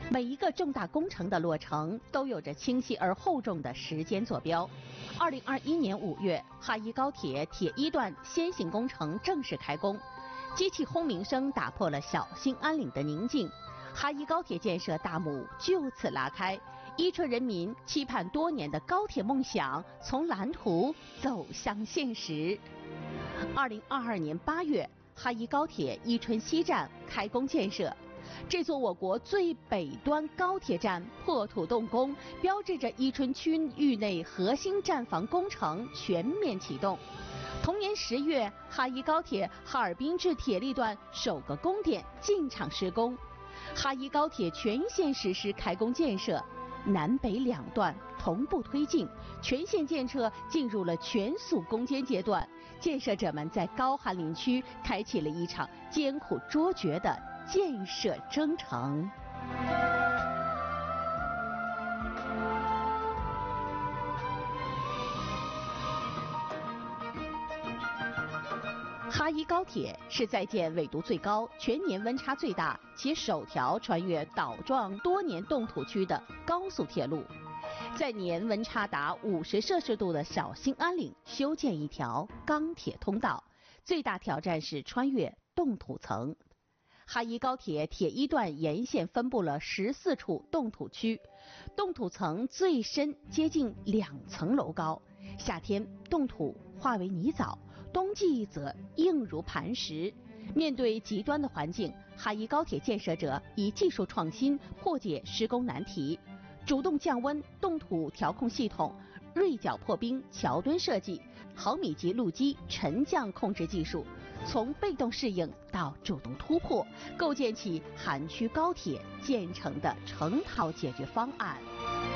每一个重大工程的落成都有着清晰而厚重的时间坐标。2021年5月，哈伊高铁铁一段先行工程正式开工，机器轰鸣声打破了小兴安岭的宁静，哈伊高铁建设大幕就此拉开，伊春人民期盼多年的高铁梦想从蓝图走向现实。2022年8月，哈伊高铁伊春西站开工建设。这座我国最北端高铁站破土动工，标志着伊春区域内核心站房工程全面启动。同年10月，哈伊高铁哈尔滨至铁力段首个供电进场施工，哈伊高铁全线实施开工建设，南北两段同步推进，全线建设进入了全速攻坚阶段。建设者们在高寒林区开启了一场艰苦卓绝的建设征程。哈伊高铁是在建纬度最高、全年温差最大且首条穿越岛状多年冻土区的高速铁路，在年温差达50摄氏度的小兴安岭修建一条钢铁通道，最大挑战是穿越冻土层。哈伊高铁铁一段沿线分布了14处冻土区，冻土层最深接近2层楼高，夏天冻土化为泥沼，冬季则硬如磐石。面对极端的环境，哈伊高铁建设者以技术创新破解施工难题，主动降温冻土调控系统、锐角破冰桥墩设计、毫米级路基沉降控制技术，从被动适应到主动突破，构建起寒区高铁建成的成套解决方案。